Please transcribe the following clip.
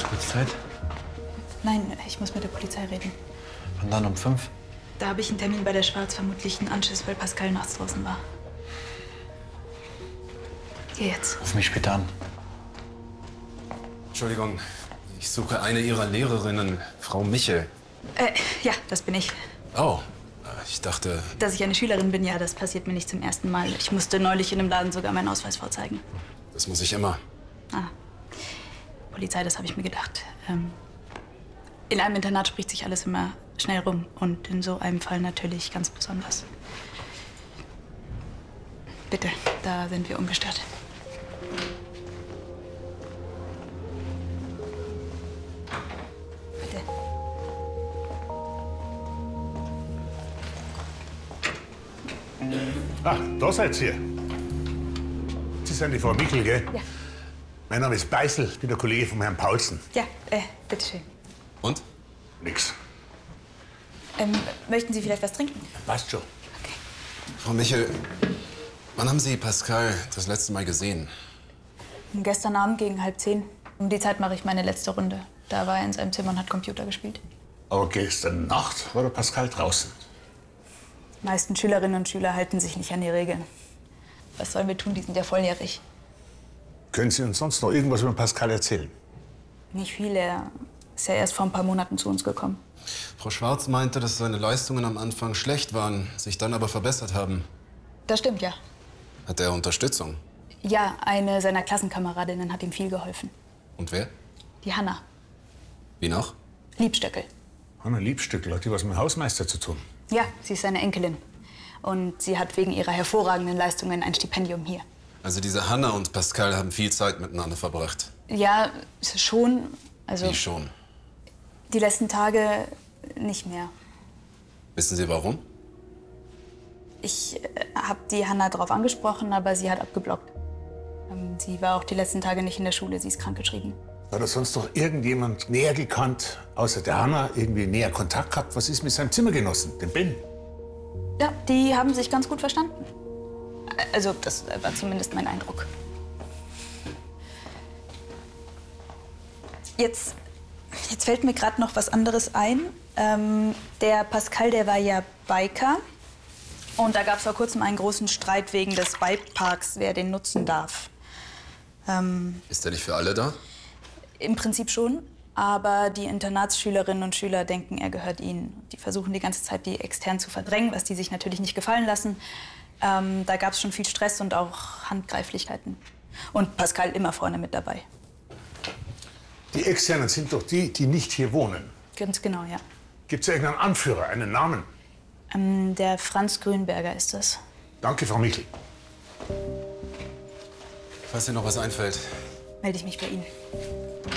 Wird's Zeit? Nein, ich muss mit der Polizei reden. Und dann um 5? Da habe ich einen Termin bei der Schwarz, vermutlich einen Anschiss, weil Pascal nachts draußen war. Geh jetzt. Ruf mich später an. Entschuldigung, ich suche eine Ihrer Lehrerinnen, Frau Michel. Ja, das bin ich. Oh, ich dachte... Dass ich eine Schülerin bin, ja, das passiert mir nicht zum ersten Mal. Ich musste neulich in einem Laden sogar meinen Ausweis vorzeigen. Das muss ich immer. Ah, Polizei, das habe ich mir gedacht. In einem Internat spricht sich alles immer schnell rum und in so einem Fall natürlich ganz besonders. Bitte, da sind wir ungestört. Bitte. Ah, da seid ihr. Sie sind die Frau Michel, gell? Ja. Mein Name ist Beißel, ich bin der Kollege von Herrn Paulsen. Ja, bitteschön. Und? Nix. Möchten Sie vielleicht was trinken? Passt schon. Okay. Frau Michel, wann haben Sie Pascal das letzte Mal gesehen? Gestern Abend gegen 9:30. Um die Zeit mache ich meine letzte Runde. Da war er in seinem Zimmer und hat Computer gespielt. Aber gestern Nacht war der Pascal draußen. Die meisten Schülerinnen und Schüler halten sich nicht an die Regeln. Was sollen wir tun? Die sind ja volljährig. Können Sie uns sonst noch irgendwas über Pascal erzählen? Nicht viel. Er ist ja erst vor ein paar Monaten zu uns gekommen. Frau Schwarz meinte, dass seine Leistungen am Anfang schlecht waren, sich dann aber verbessert haben. Das stimmt, ja. Hat er Unterstützung? Ja, eine seiner Klassenkameradinnen hat ihm viel geholfen. Und wer? Die Hanna. Wie noch? Liebstöckel. Hanna Liebstöckel, hat die was mit dem Hausmeister zu tun? Ja, sie ist seine Enkelin. Und sie hat wegen ihrer hervorragenden Leistungen ein Stipendium hier. Also diese Hanna und Pascal haben viel Zeit miteinander verbracht. Ja, schon. Also Wie schon? die letzten Tage nicht mehr. Wissen Sie warum? Ich habe die Hanna darauf angesprochen, aber sie hat abgeblockt. Sie war auch die letzten Tage nicht in der Schule, sie ist krankgeschrieben. Hat er sonst noch irgendjemand näher gekannt, außer der Hanna, irgendwie näher Kontakt gehabt? Was ist mit seinem Zimmergenossen, dem Ben? Ja, die haben sich ganz gut verstanden. Also, das war zumindest mein Eindruck. Jetzt fällt mir gerade noch was anderes ein. Der Pascal, der war ja Biker. Und da gab es vor kurzem einen großen Streit wegen des Bikeparks, wer den nutzen darf. Ist er nicht für alle da? Im Prinzip schon. Aber die Internatsschülerinnen und Schüler denken, er gehört ihnen. Die versuchen die ganze Zeit, die extern zu verdrängen, was die sich natürlich nicht gefallen lassen. Da gab es schon viel Stress und auch Handgreiflichkeiten. Und Pascal immer vorne mit dabei. Die Externen sind doch die, die nicht hier wohnen. Ganz genau, ja. Gibt es irgendeinen Anführer, einen Namen? Der Franz Grünberger ist das. Danke, Frau Michel. Falls dir noch was einfällt. Melde ich mich bei Ihnen.